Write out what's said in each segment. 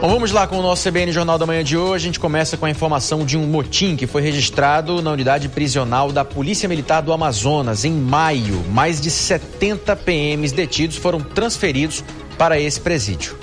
Bom, vamos lá com o nosso CBN Jornal da Manhã de hoje. A gente começa com a informação de um motim que foi registrado na unidade prisional da Polícia Militar do Amazonas. Em maio, mais de 70 PMs detidos foram transferidos para esse presídio.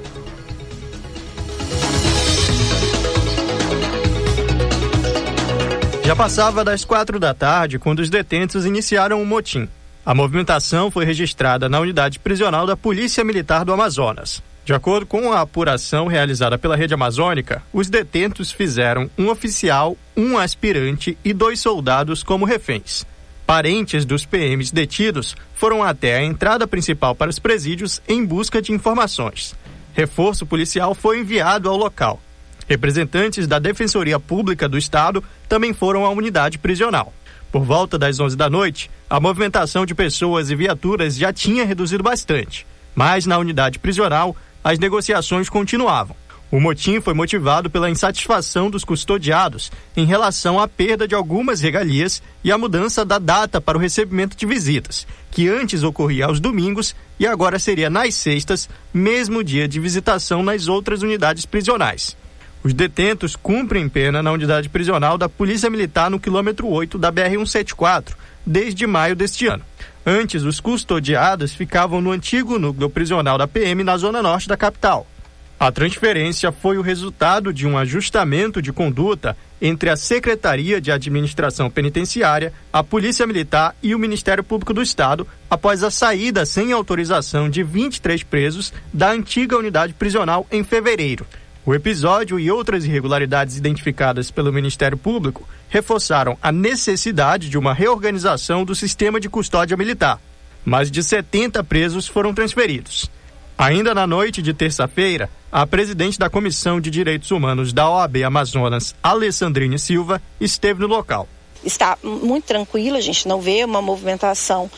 Já passava das 4 da tarde quando os detentos iniciaram o motim. A movimentação foi registrada na unidade prisional da Polícia Militar do Amazonas. De acordo com a apuração realizada pela Rede Amazônica, os detentos fizeram um oficial, um aspirante e 2 soldados como reféns. Parentes dos PMs detidos foram até a entrada principal para os presídios em busca de informações. Reforço policial foi enviado ao local. Representantes da Defensoria Pública do Estado também foram à unidade prisional. Por volta das 11 da noite, a movimentação de pessoas e viaturas já tinha reduzido bastante, mas na unidade prisional, as negociações continuavam. O motim foi motivado pela insatisfação dos custodiados em relação à perda de algumas regalias e a mudança da data para o recebimento de visitas, que antes ocorria aos domingos e agora seria nas sextas, mesmo dia de visitação nas outras unidades prisionais. Os detentos cumprem pena na unidade prisional da Polícia Militar no quilômetro 8 da BR-174, desde maio deste ano. Antes, os custodiados ficavam no antigo núcleo prisional da PM na zona norte da capital. A transferência foi o resultado de um ajustamento de conduta entre a Secretaria de Administração Penitenciária, a Polícia Militar e o Ministério Público do Estado, após a saída sem autorização de 23 presos da antiga unidade prisional em fevereiro. O episódio e outras irregularidades identificadas pelo Ministério Público reforçaram a necessidade de uma reorganização do sistema de custódia militar. Mais de 70 presos foram transferidos. Ainda na noite de terça-feira, a presidente da Comissão de Direitos Humanos da OAB Amazonas, Alessandrine Silva, esteve no local. Está muito tranquilo, a gente não vê uma movimentação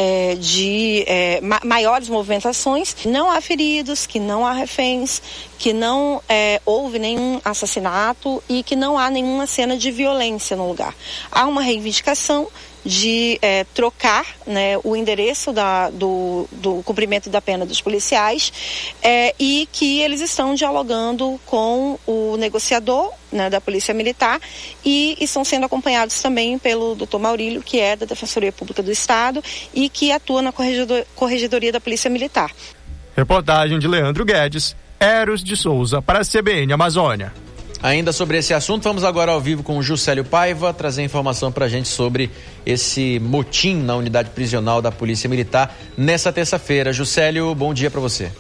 maiores movimentações. Não há feridos, que não há reféns, que não houve nenhum assassinato e que não há nenhuma cena de violência no lugar. Há uma reivindicação de trocar, né, o endereço do cumprimento da pena dos policiais e que eles estão dialogando com o negociador, né, da Polícia Militar e estão sendo acompanhados também pelo Dr. Maurílio, que é da Defensoria Pública do Estado e que atua na Corregedoria da Polícia Militar. Reportagem de Leandro Guedes, Eros de Souza para a CBN Amazônia. Ainda sobre esse assunto, vamos agora ao vivo com o Juscelio Paiva trazer informação para a gente sobre esse motim na unidade prisional da Polícia Militar nessa terça-feira. Juscelio, bom dia para você.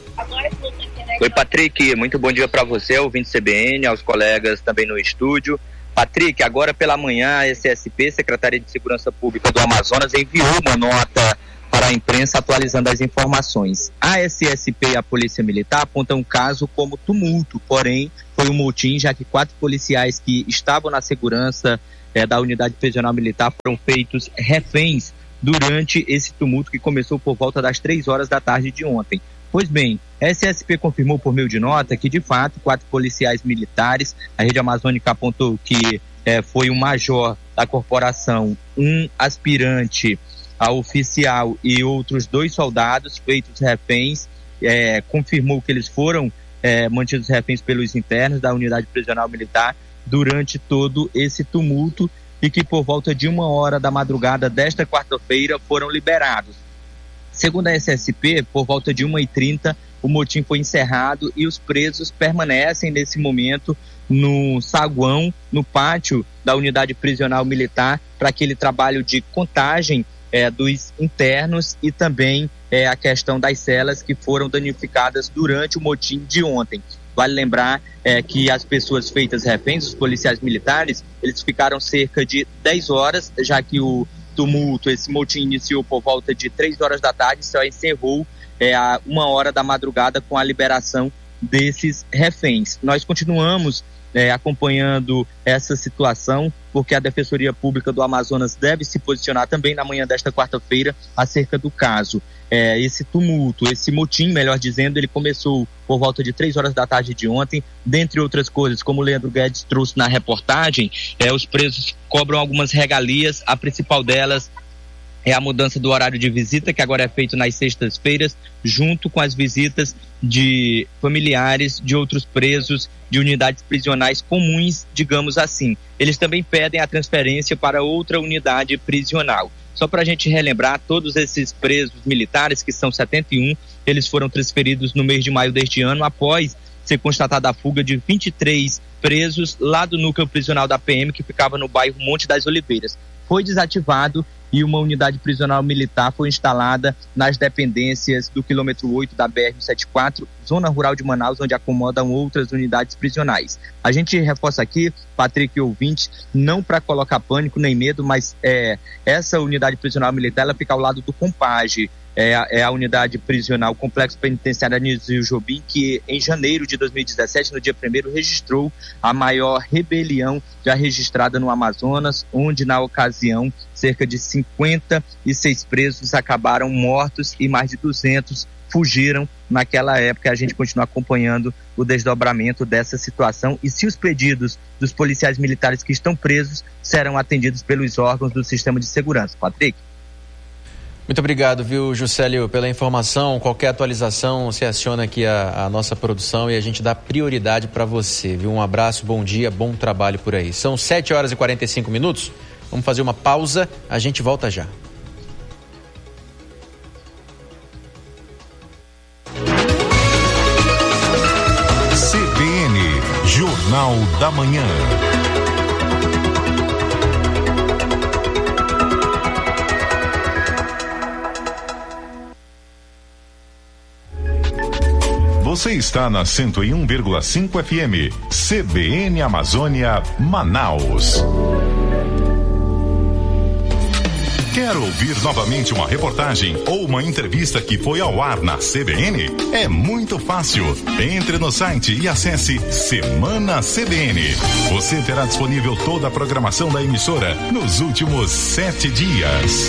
Oi, Patrick, muito bom dia para você, ouvinte CBN, aos colegas também no estúdio. Patrick, agora pela manhã a SSP, Secretaria de Segurança Pública do Amazonas, enviou uma nota para a imprensa atualizando as informações. A SSP e a Polícia Militar apontam um caso como tumulto, porém foi um motim, já que 4 policiais que estavam na segurança da unidade prisional militar foram feitos reféns durante esse tumulto que começou por volta das 3 horas da tarde de ontem. Pois bem, a SSP confirmou por meio de nota que, de fato, 4 policiais militares, a Rede Amazônica apontou que foi um major da corporação, um aspirante a oficial e outros 2 soldados feitos reféns, confirmou que eles foram mantidos reféns pelos internos da unidade prisional militar durante todo esse tumulto e que por volta de 1h da madrugada desta quarta-feira foram liberados. Segundo a SSP, por volta de 1h30, o motim foi encerrado e os presos permanecem nesse momento no saguão, no pátio da unidade prisional militar, para aquele trabalho de contagem dos internos e também a questão das celas que foram danificadas durante o motim de ontem. Vale lembrar que as pessoas feitas reféns, os policiais militares, eles ficaram cerca de 10 horas, já que o tumulto, esse motim iniciou por volta de 3 horas da tarde, só encerrou a 1h da madrugada com a liberação desses reféns. Nós continuamos acompanhando essa situação, porque a Defensoria Pública do Amazonas deve se posicionar também na manhã desta quarta-feira acerca do caso. Esse tumulto, esse motim, melhor dizendo, ele começou por volta de 3 horas da tarde de ontem, dentre outras coisas, como o Leandro Guedes trouxe na reportagem, os presos cobram algumas regalias, a principal delas é a mudança do horário de visita, que agora é feito nas sextas-feiras, junto com as visitas de familiares de outros presos de unidades prisionais comuns, digamos assim. Eles também pedem a transferência para outra unidade prisional. Só para a gente relembrar, todos esses presos militares, que são 71, eles foram transferidos no mês de maio deste ano, após ser constatada a fuga de 23 presos lá do núcleo prisional da PM, que ficava no bairro Monte das Oliveiras. Foi desativado e uma unidade prisional militar foi instalada nas dependências do quilômetro 8 da BR-174, zona rural de Manaus, onde acomodam outras unidades prisionais. A gente reforça aqui, Patrick e ouvinte, não para colocar pânico nem medo, mas essa unidade prisional militar, ela fica ao lado do Compage, é a unidade prisional Complexo Penitenciário Anísio Jobim, que em janeiro de 2017, no dia 1º, registrou a maior rebelião já registrada no Amazonas, onde na ocasião cerca de 56 presos acabaram mortos e mais de 200 fugiram naquela época. A gente continua acompanhando o desdobramento dessa situação e se os pedidos dos policiais militares que estão presos serão atendidos pelos órgãos do sistema de segurança. Patrick? Muito obrigado, viu, Juscelio, pela informação. Qualquer atualização, você aciona aqui a nossa produção e a gente dá prioridade para você, viu? Um abraço, bom dia, bom trabalho por aí. São 7h45. Vamos fazer uma pausa, a gente volta já. CBN, Jornal da Manhã. Você está na 101,5 FM, CBN Amazônia, Manaus. Quer ouvir novamente uma reportagem ou uma entrevista que foi ao ar na CBN? É muito fácil. Entre no site e acesse Semana CBN. Você terá disponível toda a programação da emissora nos últimos 7 dias.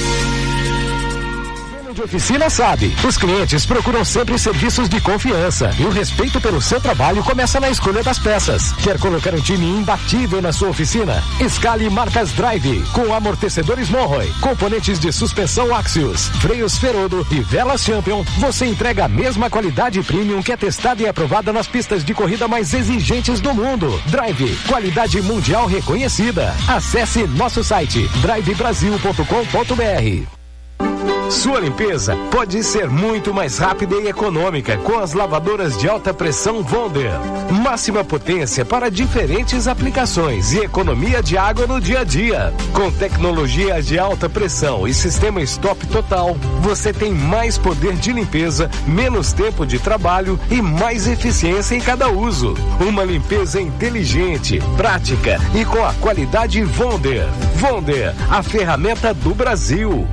De oficina sabe, os clientes procuram sempre serviços de confiança e o respeito pelo seu trabalho começa na escolha das peças. Quer colocar um time imbatível na sua oficina? Escale marcas Drive, com amortecedores Monroe, componentes de suspensão Axios, freios Ferodo e velas Champion. Você entrega a mesma qualidade premium que é testada e aprovada nas pistas de corrida mais exigentes do mundo. Drive, qualidade mundial reconhecida. Acesse nosso site drivebrasil.com.br. Sua limpeza pode ser muito mais rápida e econômica com as lavadoras de alta pressão Wonder. Máxima potência para diferentes aplicações e economia de água no dia a dia. Com tecnologia de alta pressão e sistema stop total, você tem mais poder de limpeza, menos tempo de trabalho e mais eficiência em cada uso. Uma limpeza inteligente, prática e com a qualidade Wonder. Wonder, a ferramenta do Brasil.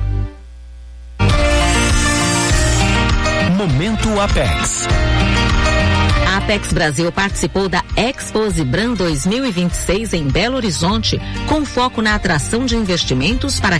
Momento Apex. A Apex Brasil participou da Expo Zibran 2026 em Belo Horizonte, com foco na atração de investimentos para